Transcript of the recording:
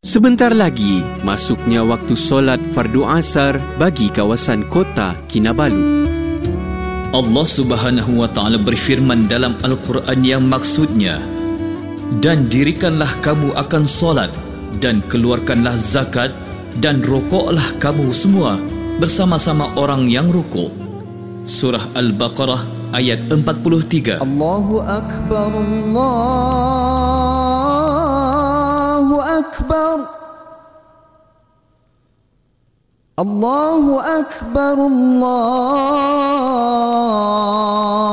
Sebentar lagi, masuknya waktu solat fardu asar bagi kawasan kota Kinabalu. Allah Subhanahu wa taala berfirman dalam Al-Quran yang maksudnya, dan dirikanlah kamu akan solat dan keluarkanlah zakat dan rokoklah kamu semua bersama-sama orang yang rukuk. Surah Al-Baqarah ayat 43. Allahu Akbar, Allahu Akbar, Allahu Akbar, Allah